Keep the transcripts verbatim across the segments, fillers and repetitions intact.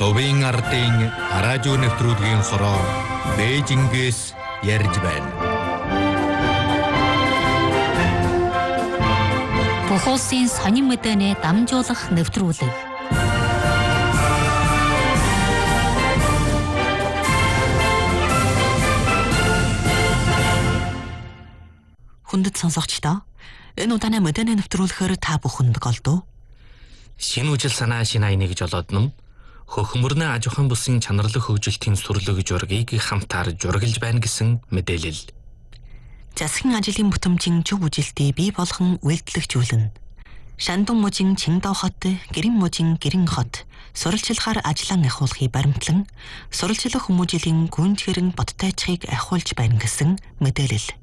Төвийн ардын радио нэвтрүүлгийн хороо Бээжингээс ярьж байна. Бүх улсын сонин мэдээний дамжуулах нэвтрүүлэг. Хүндэт сонсогчдоо энэ удаагийн мэдээний нэвтрүүлгээр та бүхэнд голдуу. Шинэ үжил санаа шинэ аяны гэж болоод ном хөхмөрнө аж ахуйн бүсийн чанарлаг хөгжилтийн сүрлэг жургийг хамтаар жургалж байна гэсэн мэдээлэл. Засгийн ажлын бүтэмжийн зөв үжилтийг бий болгон үйлдэлжүүлнэ. Шандун мужийн Чиндав хот, Гэрэн мужийн Гэрэн хот суралцлагаар ажиллан ахиулахыг баримтлан суралцлах хүмүүжлийн гүнж хэрэн бодтойчхыг ахиулж байна гэсэн мэдээлэл.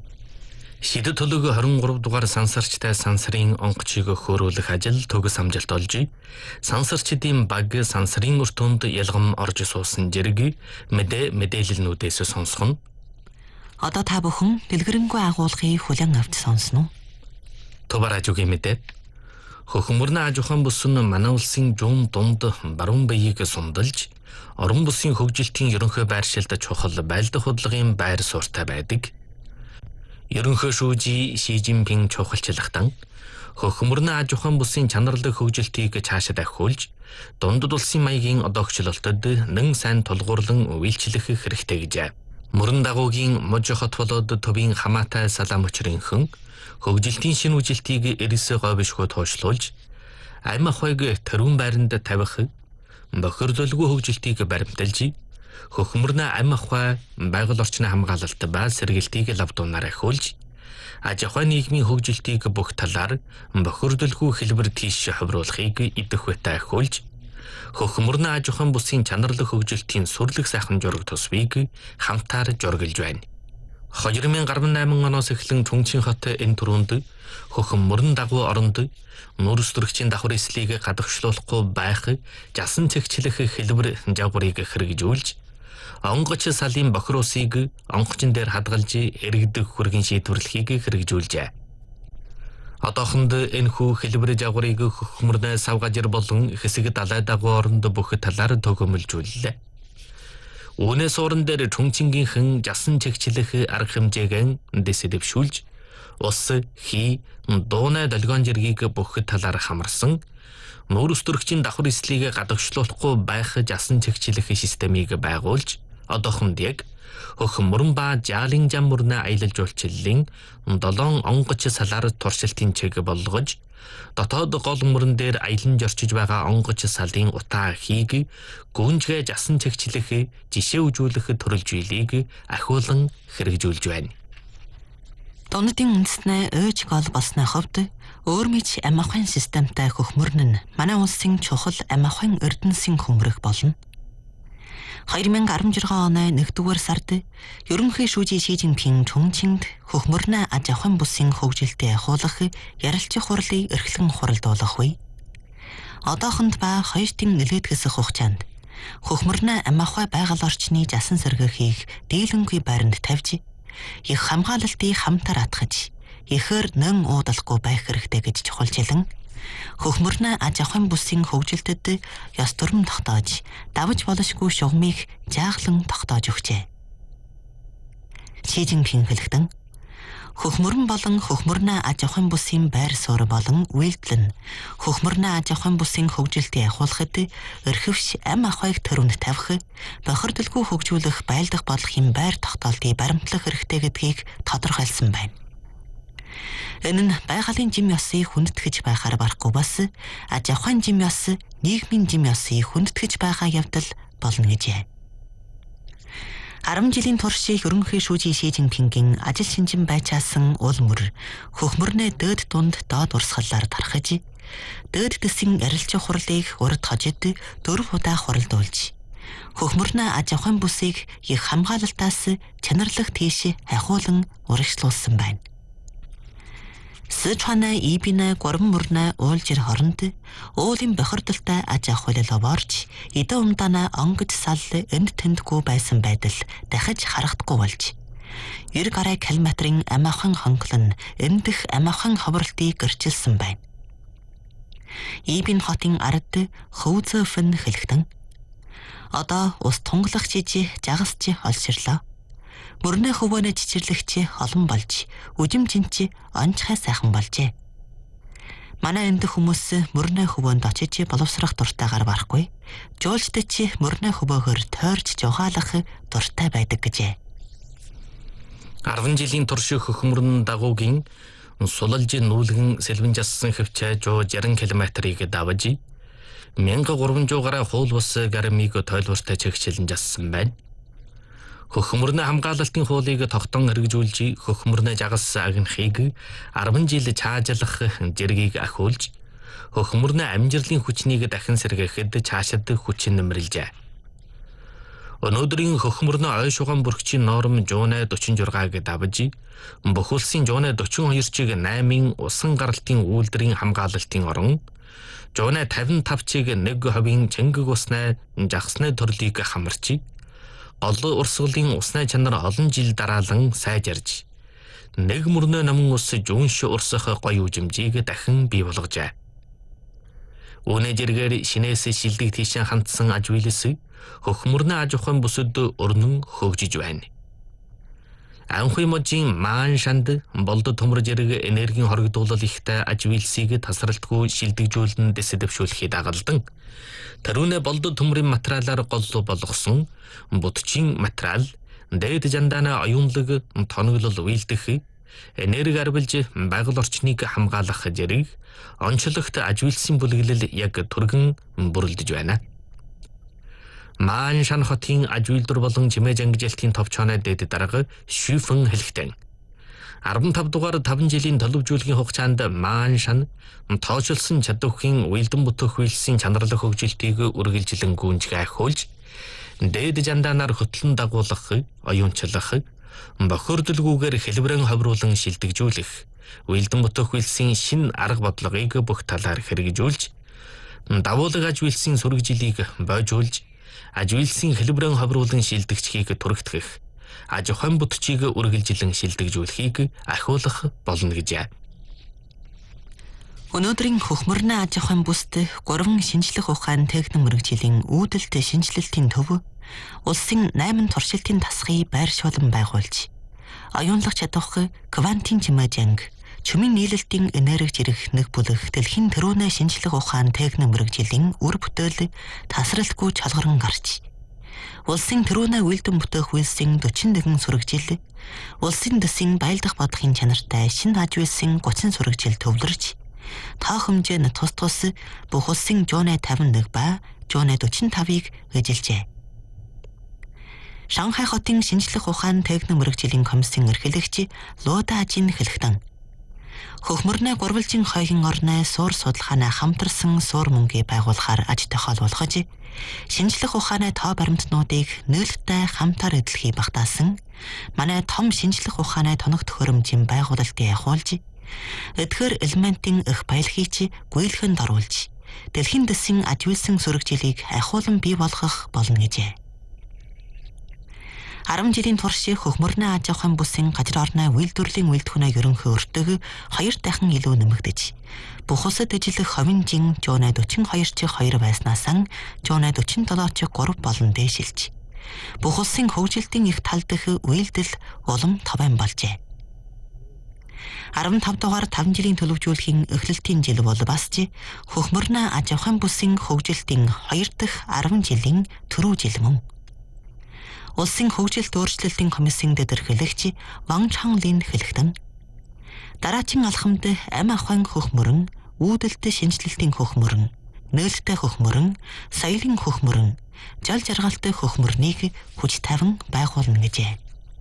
Шидэт төлөг хорин гурав дугаар сансарчтай сансрын онгочийг хөөрүүлэх ажил төгс амжилт олж, сансарчдын баг сансрын өртөнд ялгам орж суусан зэрэг мэдээ мэдээлэлнүүдээс сонсгоно. Одоо та бүхэн дэлгэрэнгүй агуулгыг хүлээн авч сонсно. Төвөр ажуугийн мэдээ. Хөхмөрнө аж ахуйн бүс нь манай улсын жуун дунд баруун баяийг сумдалж, орон бүсийн хөгжилтийн ерөнхий байршилд чухал байлдах хөдөлгөөний байр суурьтай байдаг. Ерөнхий шүүжи Ши Жинпин чухалчлагтан хөхмөрнө аж ахуйн бүсийн чанарлаг хөгжилтийг цаашаа дахиулж, дундад улсын маягийн одоогчлолтод нэн сайн тулгуурлан үйлчлэх хэрэгтэй гэжээ. Мөрөн дагуугийн муж хот болоод төвийн хамаатай салам өчрөнхөн хөгжилтийн шинэ үжилтийг эрс говьшгүй туушлуулж, амь ахуйг төрүн байранд тавих, бохирдолгүй хөгжилтийг баримталж, хөхмөрнө амь ахуй байгаль орчны хамгаалалт ба сэргээлтийг лавдуунаар ахиулж, аж ахуйн нийгмийн хөгжилтийг бүх талаар бохирдолгүй хэлбэр тийш ховруулахыг идэх байтаа ахиулж, хөхмөрнө аж ахуйн бүсийн чанарлаг хөгжилтийн сүрлэг сайхан жураг тусвыг хамтаар жургалж байна. хоёр мянга арван найман оноос эхлэн Чүнчин хот энэ түрүүнд хөхмөрн дагуу оронд нүүрс төрөгчийн давхар эслийг гадагшлуулахгүй байх жасан цэгчлэх хэлбэр жавгарыг хэрэгжүүлж, онгоч салын бохир усыг онгочин дээр хадгалж эргдэг хүргийн шийдвэрлэхийг хэрэгжүүлжээ. Одоохонд энэхүү хэлбэр жавгарыг хөхмөрнө савгажир болон хэсэг далай дагуу оронд бүх талаар төгөөмөлжүүллээ. Үүнээс уран дээр Чүнчингийнхэн жасан чигчлэх арга хэмжээг дэсэдэвшүүлж, ус, хий, дуунай долгион жиргийг бүх талаар хамарсан, нүүрс төрөгчийн давхар эслийг гадагшлуулахгүй байх жасан чигчлэх системийг байгуулж, одоохонд яг хөхмөрн ба жаалын жам мөрнө аялал жуулчлалын долоон онгоч салаар туршилтын чиг болгож, дотоод гол мөрөн дээр аялан жорчиж байгаа онгоч салын утаа хийг гүнжгэ жасан чигчлэх жишээ үзүүлэх төрөлжүүлийг ахиулан хэрэгжүүлж байна. Дундын үндэснээ өөж гол болсны хувьд өөрмөж амь ахуйн системтэй хөхмөрн нь манай улсын чухал амь ахуйн эрдэнэсийн хөмрөх болно. хоёр мянга арван жиргэн оны нэгдүгээр сард ерөнхий шүүжи Ши Жинпин Чүнчинд хөхмөрнө аж ахуйн бүсийн хөгжилтийг ахиулах ярилцах хурлыг эрхлэн хуралдуулах үе. Одоохонд ба хоёртын нэлээд хэсэг хугацаанд хөхмөрнө амь ахуй байгаль орчны жасан сэргээхийг дийлэнгүй байранд тавьж, их хамгаалалтыг хамтар атгаж, ихээр нэн уудалахгүй байх хэрэгтэй гэж чухалчилан хөхмөрнө аж ахуйн бүсийн хөгжилтэд ёс төрөм тогтоож, давж болошгүй шугамыг жааглан тогтоож өгчээ. Ши Жинпин хэлэхдээ хөхмөрн болон хөхмөрнө аж ахуйн бүсийн байр суурь болон үйлдэл нь хөхмөрнө аж ахуйн бүсийн хөгжилтийг ахиулахад эрхэвч амь ахуйг төрөнд тавих, бохирдолгүй хөгжүүлэх байлдах бодлогын байр тогтоолтыг баримтлах хэрэгтэй гэдгийг тодорхойлсон байна. Энэ нь байгалийн жим ёсыг хүндэтгэж байхаар барахгүй бас аж ахуйн жим ёс, нийгмийн жим ёсыг хүндэтгэж байгаа явдал болно гэжээ. арван жилийн турш ерөнхий шүүжи Ши Жинпингийн ажил шинжин байчаасан уул мөр хөхмөрнө дээд дунд доод урсгалаар тархаж, дээд дэсийн арилжих хурлыг урд хожид дөрвөн удаа хуралдуулж, хөхмөрнө аж ахуйн бүсийг их хамгаалалтаас чанарлах тийш ахиулан урагшлуулсан байна. Сычуанаа Ибинэ гурван мөрнө уулжир хоронд уулын бохирдолтой аж ахуйлал овоорч, эдэ умдаана онгоц сал энд тэндгүй байсан байдал дахиж харагдахгүй болж, ер гарай километрын амь ахуйн хонглон эндэх амь ахуйн ховролтыг гэрчилсэн байна. Ибин хотын ард Хөвзөфэн хэлэхдээ Одоо ус тунгалах жижи жагасч олширлоо. Мөрнөө хөвөнө чичирлэгч олон болж, үжимжинч онцгой сайхан болжээ. Манай энд хүмүүс мөрнөө хөвөнд очиж боловсрох дуртайгаар барахгүй. Жуулчдад чи мөрнөө хөвөөгөр тойрч жугаалах дуртай байдаг гэжээ. арван жилийн турш хөхмөрн дагуугийн сулалж нүүлгэн сэлвэн жассан хөвчөө жоо жаран километрийг давж мянга гурван жуу гараа хуул бус гармиг тойлвортой чигчилэн жассан байна. Хөхмөрнө хамгаалалтын хуулийг тогтон хэрэгжүүлж хөхмөрнө жагас агнахыг арван жил чаажлах зэргийг ахиулж хөхмөрнө амжилтын хүчнийг дахин сэргээхэд цаашид хүчин нэмэрлжээ. Өнөөдрийн хөхмөрнө ой шугам бүрхчийн норм жуунэ дөрвөн жургааг давж бохулсын жуунэ дөрвөн хоёр чиг восемь усан гаралтын үйлдвэрийн хамгаалалтын орон жуунэ тавин тавь чиг нэг хувийн чингэг усны жагсны төрлийг хамарч олон урсгалын усны чанар олон жил дараалан сайжирж нэг мөрнөө намын ус жуунш урсах гоё үжимжийг дахин бий болгожээ. Өнөө зэргээр шинээс шилдэг тийшээ хандсан аж үйлс хөхмөрнө аж ахуйн бүсэд өрнөн хөгжиж байна. Анхуй можийн маан шанд болдод төмөр зэрэг энергийн хоригдуулал ихтэй аж үйлсийг тасралтгүй шилдэгжүүлэн дэсэдэвшүүлэхий дагалдан тэрүүнэ болдод төмрийн материалаар голлоо болгосон будчин материал дээд жандаана оюунлаг тоноглол үйлдэх энерги арвилж байгаль орчныг хамгаалах зэрэг онцлогт аж үйлсийн бүлэглэл яг түргэн бүрэлдэж байна. Маан шан хотын аж үйлдвэр болон чимээ жангижилтын товчооны дэд дарга шүфэн хэлхтэн арван тавь дугаар таван жилийн төлөвжүүлгийн хугацаанд маан шан тоочилсон чадварын уйлдан бүтэх үйлсийн чанарлах хөгжилтийг үргэлжлэн гүнжгэ ахиулж дээд жандаанаар хөтлөн дагуулах, оюунчлах, бохирдолгүйгээр хэлбэрэн ховруулан шилдэгжүүлэх, уйлдан бүтэх үйлсийн шин арга бодлогыг бүх талаар хэрэгжүүлж давуулаг аж үйлсийн сүрэгжилийг бойжуулж аж үйлсийн хэлбэрэн ховруулан шилдэгчхийг түрэгтгэх, аж ахуйн бүтчийг үргэлжлэн шилдэгжүүлэхийг ахиулах болно гэжээ. Өнөөдрийн хөхмөрнө аж ахуйн бүсд гурван шинжлэх ухаан техник мэргэжлийн үүдэлт шинжилэлтийн төв улсын найман туршилтын тасгыг байр шуулан байгуулж, оюунлах чадвах квантын чимээ жанг, чумын нийлэлтийн энерги зэрэг нэг бүлэг дэлхийн тэрүүнэ шинжлэх ухаан техник мэргэжлийн үр бүтээл тасралтгүй чалгаран гарч, улсын тэрүүнэ үйлдэн бүтээх үйлсийн дөрвөн сүрэгжил, улсын дэсийн баялдах бодохын чанартай шинэ аж үйлсийн гучин сүрэгжил төвлөрч, тоо хэмжээ нь тус тус бүх улсын жуунэ тавин нэг ба жуунэ дөрвөн тавыг эжилжээ. Шанхай хотын шинжлэх ухаан техник мэргэжлийн комиссийн эрхлэгч Луда Ажин хэлэхдээ хөхмөрнө гурвалжин хойгийн орны суур судалгааны хамтарсан суур мөнгийг байгуулахаар аж тохиол болгож шинжлэх ухааны тоо баримтнуудыг нээлттэй хамтаар эдлэхийг багтаасан манай том шинжлэх ухааны тоног төхөөрөмжийн байгуулалтыг ахиулж эдгээр элементийн их баялагийг гүйлхэнд оруулж дэлхийн дэсийн аж үйлсэн сүрэгжилийг ахиулан бий болгох болно гэжээ. арван жилийн турш хөхмөрнө аж ахуйн бүсийн газар орны үйлдвэрлэлийн үйлдвэрийн ерөнхий өртөг хоёр дахин илүү нэмэгдэж бүх улсад ажиллах хувийн жин жуунэ дөрвөн хоёр чиг хоёр байснаас жуунэ дөрвөн долоо чиг гурав болон дээшилж бүх улсын хөгжилтийн их тал дэх үйлдэл улам таван болжээ. арван тавь дугаар таван жилийн төлөвжүүлэхийн эхлэлтийн жил бол бас ч хөхмөрнө аж ахуйн бүсийн хөгжилтийн хоёр дахь арван жилийн түрүү жил мөн. Улсын хөгжилт өөрчлөлтийн комиссийн дэдэрхэлэгч Ван Чанлин хэлэхдээ дараачин алхамд ам ахуйн хөхмөрн, үүдэлт шинжилэлтийн хөхмөрн, нээлттэй хөхмөрн, соёлын хөхмөрн, жал жаргалтай хөхмөрнийг хүч тавин байгуулна гэжээ.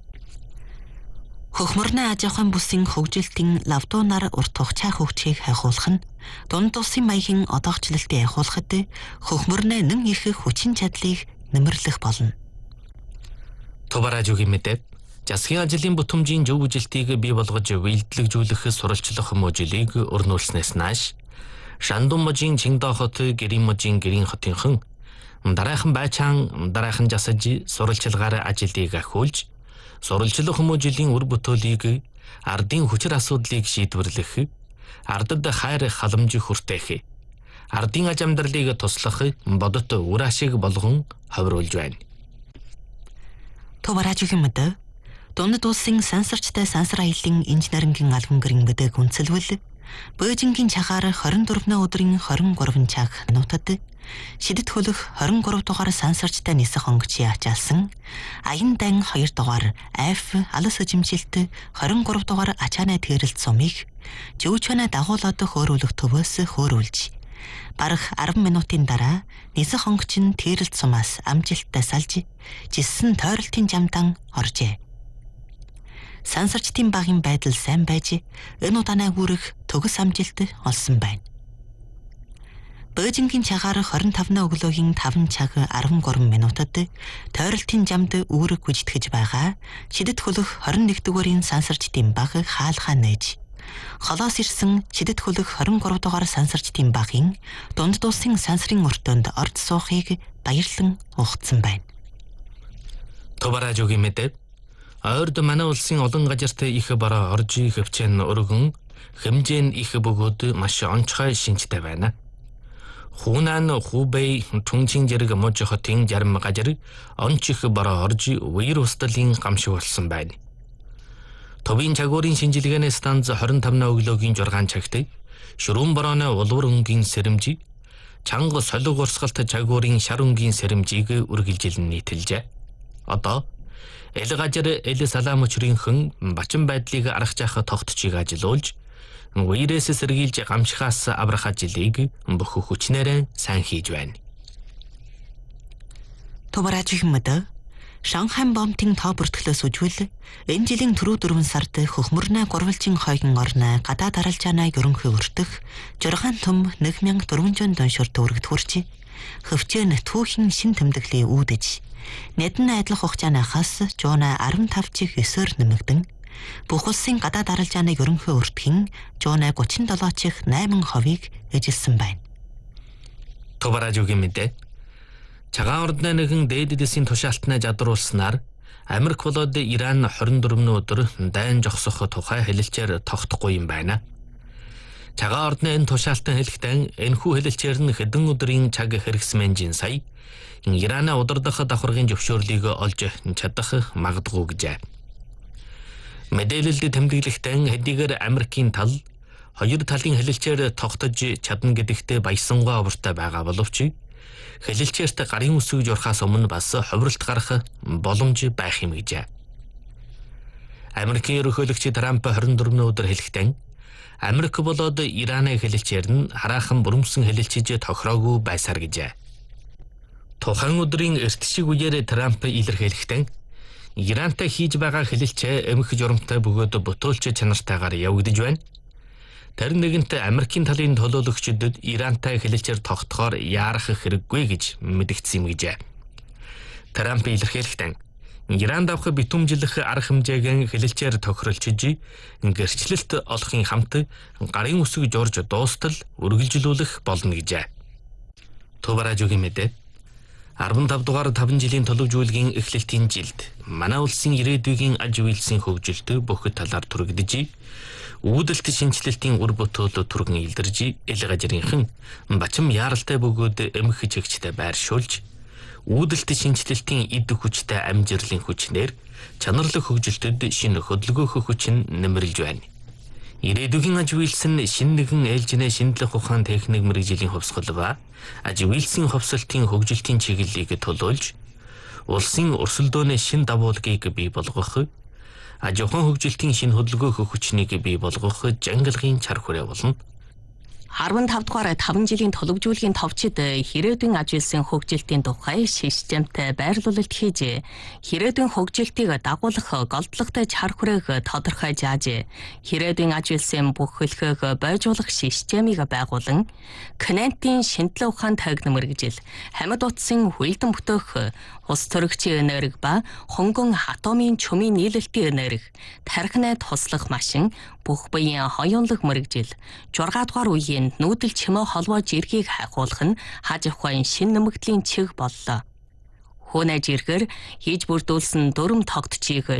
Хөхмөрнө аж ахуйн бүсийн хөгжилтийн лавдуунаар урт хугацаа хөгжихийг хайхуулах нь дунд улсын маягийн одоогчлолтыг ахиулахад хөхмөрнө нэн их хүчин чадлыг нэмэрлэх болно. Тубаражуугийн мэдээд засгийн ажлын бүтэмжийн зөв үжилтийг бий болгож үйлдэлжүүлэх сурвалжлах мөжилийг өрнүүлснээс нааш Шандун можийн Чиндоо хот, Гэрийн можийн Гэрийн хотынхан дараахан байчаан дараахан жасаж сурвалжлагаар ажилтгийг ахиулж сурвалжлах мөжилийн үр бүтээлийг ардын хүчир асуудлыг шийдвэрлэх, ардад хайр халамж хүртээх, ардын аж амьдралыг туслах бодит үр ашиг болгон ховруулж байна. Төв радиогийн мэдээ Дундад улсын сансарчтай сансар аяллаа инженерингийн албан гэрийн мэдээг үнэлвэл Бээжингийн цагаар хорин дөрвөн өдрийн хорин гурван цаг нутад шидэт хөлөх хорин гурав дугаар сансарчтай нисэх онгочийн ачаалсан аян дан хоёр дугаар F алс жимжилт хорин гурав дугаар ачааны тэрэлт сумыг живчвэнэ дагуулад хөөрүүлэх төвөөс хөөрүүлж барах арван минутын дараа нисэх онгоч нь тэрэлт сумаас амжилттай салж жиссэн тойролтын жамдан оржээ. Сансарчдын багийн байдал сайн байж энэ удаанаа хүрэх төгс амжилт олсон байна. Бээжингийн цагаар хорин тавны өглөөгийн таван цаг арван гурван минутад тойролтын жамд үүрэг гүйтгэж байгаа шидэт хөлөх хорин нэг дугаарийн сансарчдын баг хаалхаа нээж холоос ирсэн шидэт хөлөх хорин гурав дугаар сансарчдын багийн дундад улсын сансрын өртөнд орж суухыг баярлан ухацсан байна. Товаражогийн мэдээ ойрд манай улсын олон газарт их бараа оржи хөвчэн өргөн хэмжээнд их бөгөөд маш онцгой шинжтэй байна. Хунан Хубэй Чунчин зэрэг мууч хотын зарим газар онц их бараа оржи вирус талын гамшиг болсон байна. Товын чагуурын шинжилгээний станц хорин тавны өглөөгийн жургаан цагт шүрүүн борооны улвар өнгийн сэрэмжи чанга солиг урсгалт чагуурын шар өнгийн сэрэмжийг үргэлжилэн нийтэлжээ. Одоо эл газар эл салаам өчрийнхэн бачин байдлыг аргаж явах тогтчийг ажилуулж вирус сэргийлж гамшихаас аврах ажлыг бүх хүчнээрээ сайн хийж байна. Товаражийн мэдээ Шанхай бомтын тоо бүртгэлээс үжвэл энэ жилийн түрүү дөрвөн сард хөхмөрнө гурвалжин хойгон орны гадаад аралжаанаа ерөнхий өртөх жургаан том нэг мянга дөрвөн зуун доншор төгрөгт хүрч хөвчөн түүхийн шин тэмдэглээ үүдэж Нэдэн айдлах хугацаанаас жууна арван тав чих өсөр нэмэгдэн бүх улсын гадаад аралжааны ерөнхий өртгийн жууна гучин долоо чих найман хувийг эжилсэн байна. Товаражогийн мэдээ цагаан ордны нэгэн дээд дэсийн тушаалтнаа жадруулснаар Америк болоод Иран хорин дөрвөн өдөр дайн жогсох тухай хэлэлцээр тогтохгүй юм байна. Цагаан ордны энэ тушаалтан хэлэхдээ энэхүү хэлэлцээр нь хэдэн өдрийн цаг хэрэгсмэнжин сая Ирана удирдах давхаргын зөвшөөрлийг олж чадах магадгүй гэжээ. Мэдээлэлд тэмдэглэхдээ хэдийгээр Америкийн тал хоёр талын хэлэлцээр тогтож чадна гэдэгт баясангаа овортой байгаа боловч хэлэлцээрт гарын үсэг журхаас өмнө бас ховролт гарах боломж байх юм гэжээ. Америкийн ерөнхийлөгч Трамп хорин дөрвөн өдөр хэлэхдээ Америк болоод Ираны хэлэлцээр нь хараахан бүрэмсэн хэлэлцэж тохироогүй байсаар гэжээ. Тухайн өдрийн эрт шиг үеэр Трамп илэрхийлэхдээ Ирантай хийж байгаа хэлэлцээ эмх журамтай бөгөөд бүтөөлч чанартайгаар явагдаж байна. Тэр нэгэнт Америкийн талын төлөөлөгчдөд Ирантай хэлэлцээр тогтохоор яарах хэрэггүй гэж мэдгдсэн юм гэжээ. Трамп илэрхийлэхдээ Иран давх битүүмжлэх арга хэмжээг хэлэлцээр тохиролцож гэрчлэлт олохын хамт гарын үсэг жорж дуустал үргэлжлүүлэх болно гэжээ. Товаражогийн мэдээ арван тав дугаар таван жилийн төлөвжүүлгийн эхлэлтийн жилд манай улсын ирээдүйн аж үйлсийн хөгжилт бүх талаар түрэгдэж үүдэлт шинжилэлтийн үр бүтээл түргэн илэрж эл газрынхан бачим яаралтай бөгөөд эмх чигчтэй байршуулж үүдэлт шинжилэлтийн эд хүчтэй амжилтын хүчнэр чанарлаг хөгжилтөд шинэ хөдөлгөөх хүч нь нэмэрлж байна. Ирээдүйн аж үйлсэн шинэ нэгэн ээлжинэ шинжлэх ухаан техник мэргэжлийн хувьсгал ба аж үйлсийн хувьсалтын хөгжилтийн чиглэлийг төлөөлж улсын өрсөлдөөний шинэ давуулгыг бий болгох аж ахуйн хөгжилтийн шинэ хөдөлгөөх хүчнийг бий болгох жангалгын чар хүрээ болно. арван тав дугаар таван жилийн төлөвжүүлгийн товчид ирээдүйн аж үйлсийн хөгжилтийн тухай системтэй байрлуулалт хийж ирээдүйн хөгжилтийг дагуулах голдлогтой чар хүрээг тодорхой зааж ирээдүйн аж үйлсийн бүх хөлхөөг бойжуулах системийг байгуулан Кнентийн шинжилгээ ухаан тагна мэргэжил хамид утсын хүлдэн бүтөөх ус төрөгчийн энерги ба хонгон атомын чөмийн нийлэлтийн энерги тархинаа туслах машин бүх биеийн хоёуланг мэргэжил жургаа дугаар үеийн нүүдэл чимээ холбоож эргийг хайхуулах нь хаж ахуйн шин нэмэгдлийн чиг боллоо. Хүнэж иргэр хийж бүрдүүлсэн дөрөм тогтчийг